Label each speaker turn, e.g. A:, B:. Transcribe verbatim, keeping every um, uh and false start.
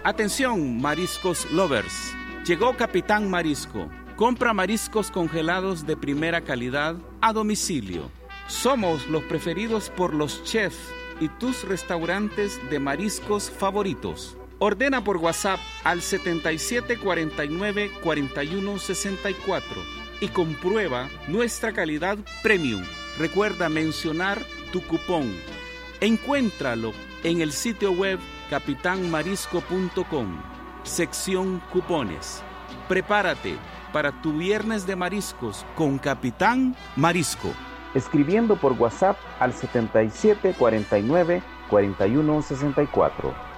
A: Atención, mariscos lovers. Llegó Capitán Marisco. Compra mariscos congelados de primera calidad a domicilio. Somos los preferidos por los chefs y tus restaurantes de mariscos favoritos. Ordena por WhatsApp al setenta y siete cuarenta y nueve cuarenta y uno sesenta y cuatro y comprueba nuestra calidad premium. Recuerda mencionar tu cupón. Encuéntralo en el sitio web capitán marisco punto com, sección cupones. Prepárate para tu viernes de mariscos con Capitán Marisco.
B: Escribiendo por WhatsApp al setenta y siete cuarenta y nueve cuarenta y uno sesenta y cuatro.